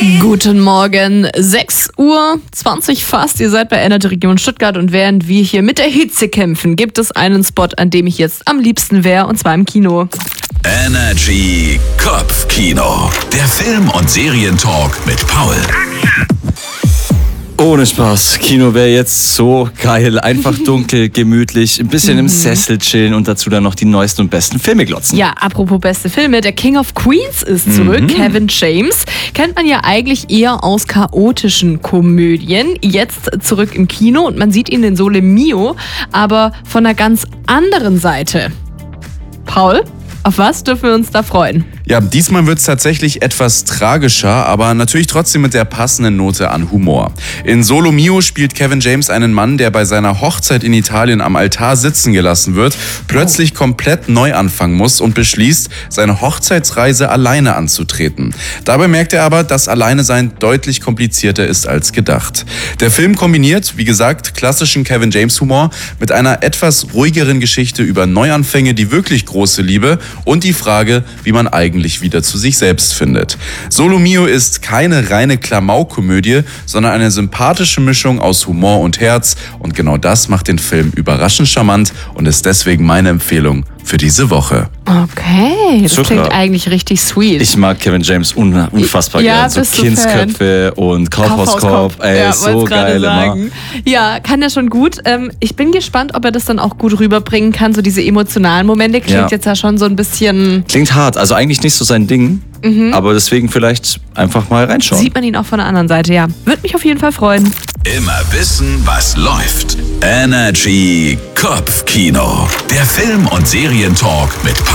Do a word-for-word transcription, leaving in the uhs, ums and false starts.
Guten Morgen, sechs Uhr zwanzig fast. Ihr seid bei Energy Region Stuttgart und während wir hier mit der Hitze kämpfen, gibt es einen Spot, an dem ich jetzt am liebsten wäre, und zwar im Kino. Energy Kopfkino. Der Film- und Serientalk mit Paul. Ohne Spaß. Kino wäre jetzt so geil. Einfach dunkel, gemütlich, ein bisschen im Sessel chillen und dazu dann noch die neuesten und besten Filme glotzen. Ja, apropos beste Filme, der King of Queens ist zurück, mhm. Kevin James. Kennt man ja eigentlich eher aus chaotischen Komödien. Jetzt zurück im Kino und man sieht ihn in Sole Mio, aber von einer ganz anderen Seite. Paul, auf was dürfen wir uns da freuen? Ja, diesmal wird es tatsächlich etwas tragischer, aber natürlich trotzdem mit der passenden Note an Humor. In Sole Mio spielt Kevin James einen Mann, der bei seiner Hochzeit in Italien am Altar sitzen gelassen wird, plötzlich komplett neu anfangen muss und beschließt, seine Hochzeitsreise alleine anzutreten. Dabei merkt er aber, dass Alleinesein deutlich komplizierter ist als gedacht. Der Film kombiniert, wie gesagt, klassischen Kevin James Humor mit einer etwas ruhigeren Geschichte über Neuanfänge, die wirklich große Liebe und die Frage, wie man eigentlich wieder zu sich selbst findet. Sole Mio ist keine reine Klamauk-Komödie, sondern eine sympathische Mischung aus Humor und Herz, und genau das macht den Film überraschend charmant und ist deswegen meine Empfehlung für diese Woche. Okay, das So klingt klar. eigentlich richtig sweet. Ich mag Kevin James un- unfassbar Ja, gern. So bist du Kindsköpfe und Kaufhauskopf. Ey, ja, so wollt's gerade geil immer. sagen. Ja, kann er schon gut. Ähm, ich bin gespannt, ob er das dann auch gut rüberbringen kann. So diese emotionalen Momente klingt Ja. jetzt ja schon so ein bisschen... Klingt hart, also eigentlich nicht so sein Ding, aber deswegen vielleicht einfach mal reinschauen. Sieht man ihn auch von der anderen Seite, ja. Würde mich auf jeden Fall freuen. Immer wissen, was läuft. Energy Kopfkino. Der Film- und Serientalk mit Paul.